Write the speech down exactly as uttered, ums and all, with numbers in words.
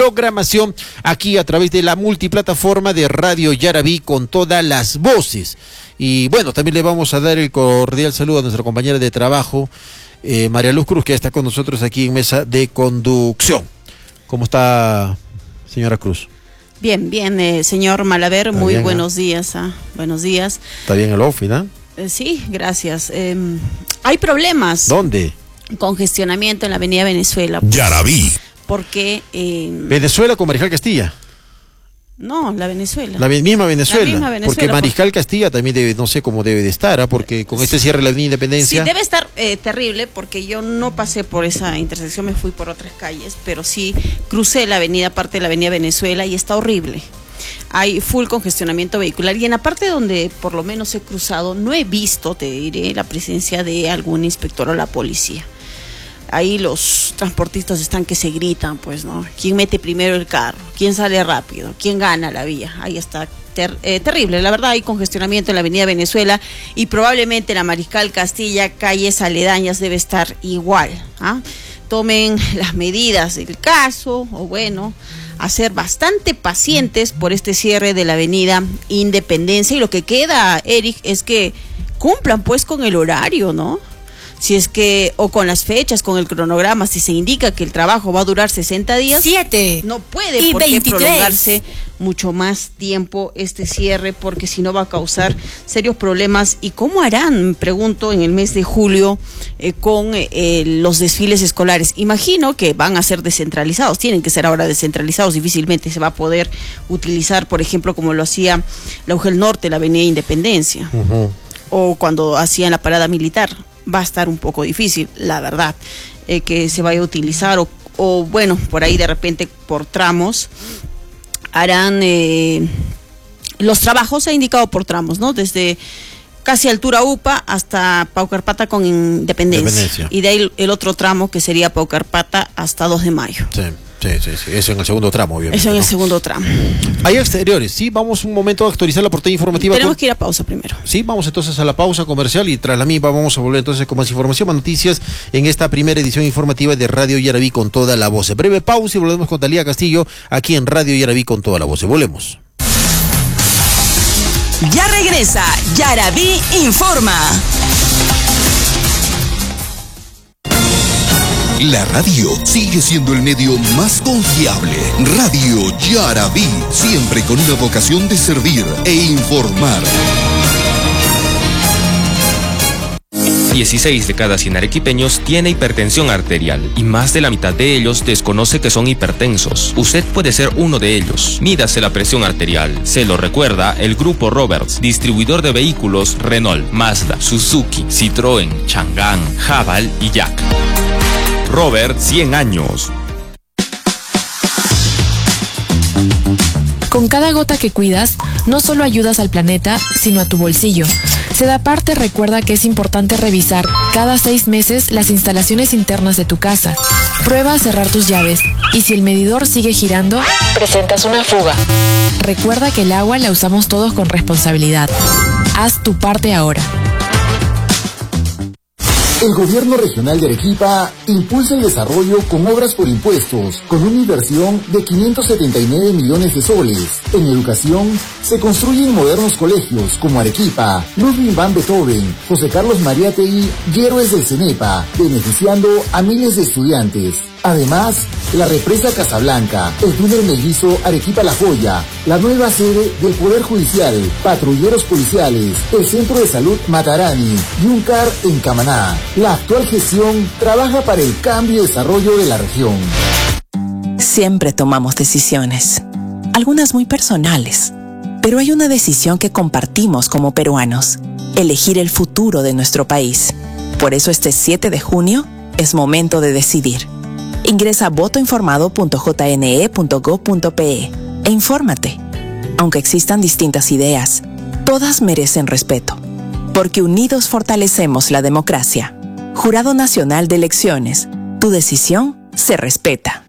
programación aquí a través de la multiplataforma de Radio Yarabí con todas las voces. Y bueno, también le vamos a dar el cordial saludo a nuestra compañera de trabajo, eh, María Luz Cruz, que está con nosotros aquí en mesa de conducción. ¿Cómo está, señora Cruz? Bien, bien, eh, señor Malaver, muy bien, buenos ¿eh? días. Ah, buenos días. ¿Está bien el ofi, no? Eh, sí, gracias. Eh, hay problemas. ¿Dónde? Congestionamiento en la avenida Venezuela. Yarabí. Porque... Eh, ¿Venezuela con Mariscal Castilla? No, la Venezuela. La misma Venezuela. La misma Venezuela porque Mariscal Castilla también debe, no sé cómo debe de estar, ¿eh? Porque con este cierre de la avenida Independencia... Sí, debe estar eh, terrible, porque yo no pasé por esa intersección, me fui por otras calles, pero sí crucé la avenida, parte de la avenida Venezuela, y está horrible. Hay full congestionamiento vehicular, y en la parte donde por lo menos he cruzado, no he visto, te diré, la presencia de algún inspector o la policía. Ahí los transportistas están que se gritan, pues, ¿no? ¿Quién mete primero el carro? ¿Quién sale rápido? ¿Quién gana la vía? Ahí está ter eh, terrible, la verdad. Hay congestionamiento en la avenida Venezuela y probablemente la Mariscal Castilla, calles aledañas, debe estar igual. ¿Ah? Tomen las medidas del caso, o bueno, a ser bastante pacientes por este cierre de la avenida Independencia. Y lo que queda, Eric, es que cumplan pues con el horario, ¿no? Si es que, o con las fechas, con el cronograma, si se indica que el trabajo va a durar sesenta días, siete no puede por qué prolongarse mucho más tiempo este cierre, porque si no va a causar serios problemas. ¿Y cómo harán, pregunto, en el mes de julio eh, con eh, los desfiles escolares? Imagino que van a ser descentralizados, tienen que ser ahora descentralizados, difícilmente se va a poder utilizar, por ejemplo, como lo hacía la U G E L Norte, la avenida Independencia, uh-huh. o cuando hacían la parada militar. Va a estar un poco difícil, la verdad, eh, que se vaya a utilizar, o, o bueno, por ahí de repente por tramos, harán eh, los trabajos, se ha indicado por tramos, ¿no? Desde casi altura UPA hasta Paucarpata con Independencia, Independencia. Y de ahí el, el otro tramo que sería Paucarpata hasta dos de mayo. Sí. Sí, sí, sí, eso en el segundo tramo, obviamente. Eso en ¿no? el segundo tramo. Hay exteriores, sí, vamos un momento a actualizar la portada informativa. Tenemos con... que ir a pausa primero. Sí, vamos entonces a la pausa comercial y tras la misma vamos a volver entonces con más información, más noticias en esta primera edición informativa de Radio Yarabí con toda la voz. Breve pausa y volvemos con Talía Castillo aquí en Radio Yarabí con toda la voz. Volvemos. Ya regresa Yarabí Informa. La radio sigue siendo el medio más confiable. Radio Yarabí, siempre con una vocación de servir e informar. dieciséis de cada cien arequipeños tiene hipertensión arterial y más de la mitad de ellos desconoce que son hipertensos. Usted puede ser uno de ellos. Mídase la presión arterial. Se lo recuerda el Grupo Roberts, distribuidor de vehículos Renault, Mazda, Suzuki, Citroën, Chang'an, Haval y Yak. Robert, cien años. Con cada gota que cuidas, no solo ayudas al planeta, sino a tu bolsillo. Sedaparte recuerda que es importante revisar cada seis meses las instalaciones internas de tu casa. Prueba a cerrar tus llaves y si el medidor sigue girando, presentas una fuga. Recuerda que el agua la usamos todos con responsabilidad. Haz tu parte ahora. El Gobierno Regional de Arequipa impulsa el desarrollo con obras por impuestos, con una inversión de quinientos setenta y nueve millones de soles. En educación, se construyen modernos colegios como Arequipa, Ludwig van Beethoven, José Carlos Mariátegui y Héroes del CENEPA, beneficiando a miles de estudiantes. Además, la represa Casablanca, el túnel mellizo Arequipa-La Joya, la nueva sede del Poder Judicial, patrulleros policiales, el Centro de Salud Matarani y un C A R en Camaná. La actual gestión trabaja para el cambio y desarrollo de la región. Siempre tomamos decisiones, algunas muy personales, pero hay una decisión que compartimos como peruanos, elegir el futuro de nuestro país. Por eso este siete de junio es momento de decidir. Ingresa a voto informado punto j n e punto gob punto p e e infórmate. Aunque existan distintas ideas, todas merecen respeto, porque unidos fortalecemos la democracia. Jurado Nacional de Elecciones, tu decisión se respeta.